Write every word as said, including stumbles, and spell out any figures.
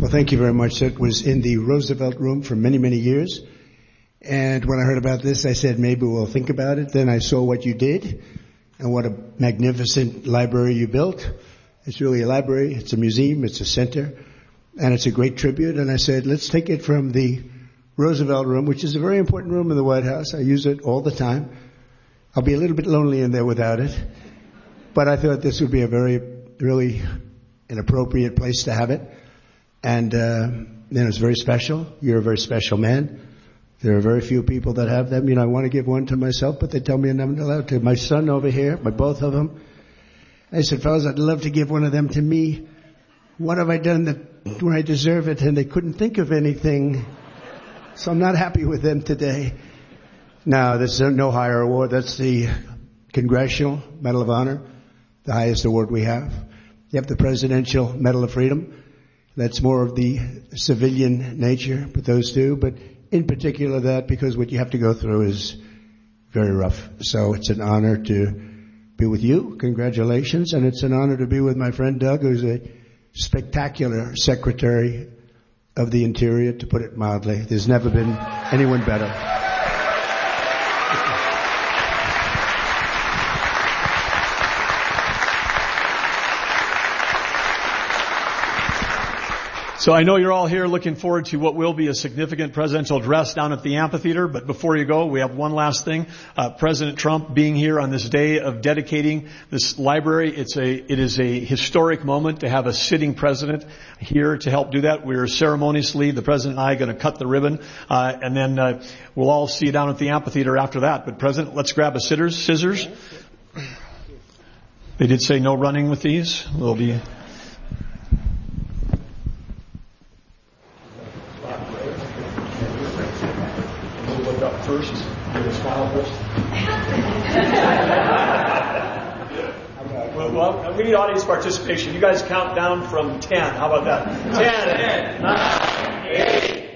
Well, thank you very much. It was in the Roosevelt Room for many, many years. And when I heard about this, I said, maybe we'll think about it. Then I saw what you did and what a magnificent library you built. It's really a library. It's a museum. It's a center. And it's a great tribute. And I said, let's take it from the Roosevelt Room, which is a very important room in the White House. I use it all the time. I'll be a little bit lonely in there without it. But I thought this would be a very, really an appropriate place to have it. And, uh, you know, it's very special. You're a very special man. There are very few people that have them. You know, I want to give one to myself, but they tell me I'm not allowed to. My son over here, my both of them. I said, fellas, I'd love to give one of them to me. What have I done that when I deserve it? And they couldn't think of anything. So I'm not happy with them today. No, there's no higher award. That's the Congressional Medal of Honor, the highest award we have. You have the Presidential Medal of Freedom. That's more of the civilian nature, but those two. But in particular that, because what you have to go through is very rough. So it's an honor to be with you. Congratulations. And it's an honor to be with my friend Doug, who's a spectacular Secretary of the Interior, to put it mildly. There's never been anyone better. So I know you're all here looking forward to what will be a significant presidential address down at the amphitheater. But before you go, we have one last thing. Uh, President Trump being here on this day of dedicating this library. It's a, it is a historic moment to have a sitting president here to help do that. We're ceremoniously, the president and I, going to cut the ribbon. Uh, and then, uh, we'll all see you down at the amphitheater after that. But President, let's grab a scissors, scissors. They did say no running with these. We'll be... Up first, give a smile first. well, well, we need audience participation. You guys count down from ten. How about that? Ten, nine, eight.